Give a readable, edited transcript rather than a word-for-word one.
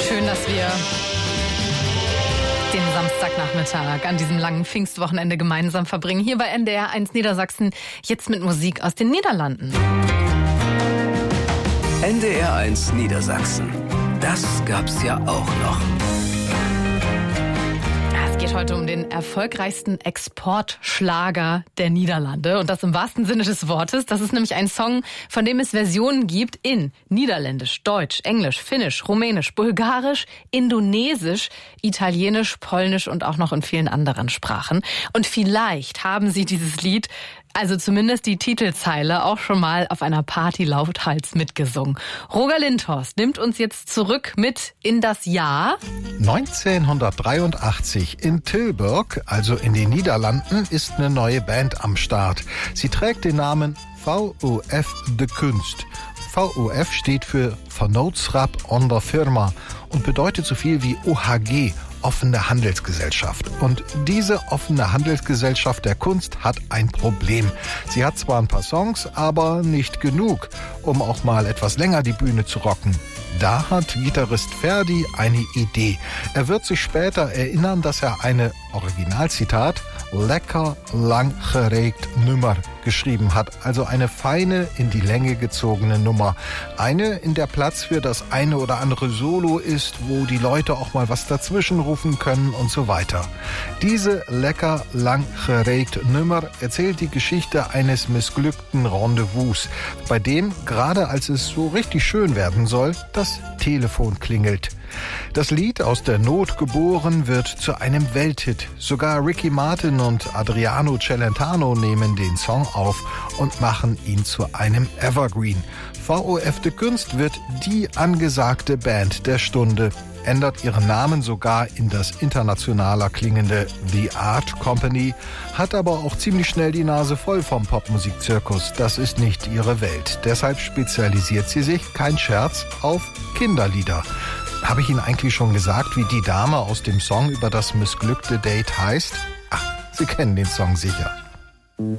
Schön, dass wir den Samstagnachmittag an diesem langen Pfingstwochenende gemeinsam verbringen. Hier bei NDR 1 Niedersachsen, jetzt mit Musik aus den Niederlanden. NDR 1 Niedersachsen. Das gab's ja auch noch. Es geht heute um den erfolgreichsten Exportschlager der Niederlande. Und das im wahrsten Sinne des Wortes. Das ist nämlich ein Song, von dem es Versionen gibt in Niederländisch, Deutsch, Englisch, Finnisch, Rumänisch, Bulgarisch, Indonesisch, Italienisch, Polnisch und auch noch in vielen anderen Sprachen. Und vielleicht haben Sie dieses Lied, also zumindest die Titelzeile, auch schon mal auf einer Party lauthals mitgesungen. Roger Lindhorst nimmt uns jetzt zurück mit in das Jahr 1983 in Tilburg, also in den Niederlanden, ist eine neue Band am Start. Sie trägt den Namen VOF de Kunst. VOF steht für Vennootschap onder Firma und bedeutet so viel wie OHG, offene Handelsgesellschaft. Und diese offene Handelsgesellschaft der Kunst hat ein Problem. Sie hat zwar ein paar Songs, aber nicht genug, um auch mal etwas länger die Bühne zu rocken. Da hat Gitarrist Ferdi eine Idee. Er wird sich später erinnern, dass er eine, Originalzitat, lecker lang geregt Nummer geschrieben hat. Also eine feine, in die Länge gezogene Nummer. Eine, in der Platz für das eine oder andere Solo ist, wo die Leute auch mal was dazwischen rufen können und so weiter. Diese lecker lang geregt Nummer erzählt die Geschichte eines missglückten Rendezvous, bei dem, gerade als es so richtig schön werden soll, das Telefon klingelt. Das Lied, aus der Not geboren, wird zu einem Welthit. Sogar Ricky Martin und Adriano Celentano nehmen den Song auf und machen ihn zu einem Evergreen. VOF de Kunst wird die angesagte Band der Stunde, ändert ihren Namen sogar in das internationaler klingende The Art Company, hat aber auch ziemlich schnell die Nase voll vom Popmusikzirkus. Das ist nicht ihre Welt. Deshalb spezialisiert sie sich, kein Scherz, auf Kinderlieder. Habe ich Ihnen eigentlich schon gesagt, wie die Dame aus dem Song über das missglückte Date heißt? Ach, Sie kennen den Song sicher.